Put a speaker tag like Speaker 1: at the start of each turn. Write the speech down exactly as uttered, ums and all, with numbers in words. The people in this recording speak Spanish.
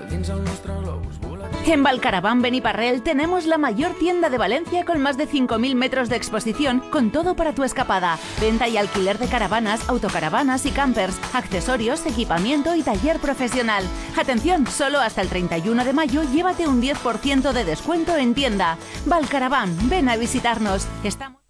Speaker 1: En Valcaravan Beniparrell tenemos la mayor tienda de Valencia con más de cinco mil metros de exposición con todo para tu escapada. Venta y alquiler de caravanas, autocaravanas y campers, accesorios, equipamiento y taller profesional. Atención, solo hasta el treinta y uno de mayo llévate un diez por ciento de descuento en tienda. Valcaravan, ven a visitarnos. Estamos...